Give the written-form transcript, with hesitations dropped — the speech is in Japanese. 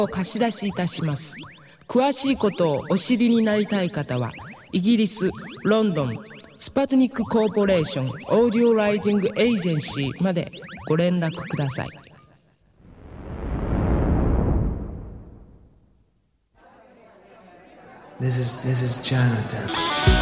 を貸し出しいたします。詳しいことをお知りになりたい方は、イギリス・ロンドンスパトニックコーポレーションオーディオライティングエージェンシーまでご連絡ください。 This is Chinatown.